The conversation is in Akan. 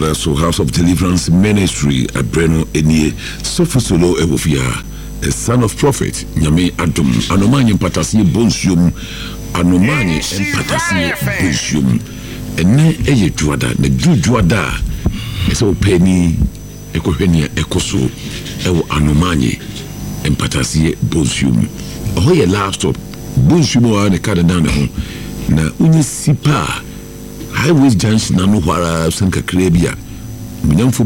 so House of Deliverance Ministry Abreno Enie Sofusolo Ewofia, a son of prophet Nyame Adum Anomani Patasi Bonsium Anomani Patasi Bonsium ene eye juada ne juada eso penny ekohwenia ekoso ewo Anomani Patasi Bonsium oye laptop Bonsium wa ne kada na ho na unyi sipa highways junction na no hwara sanka krebia munyamfo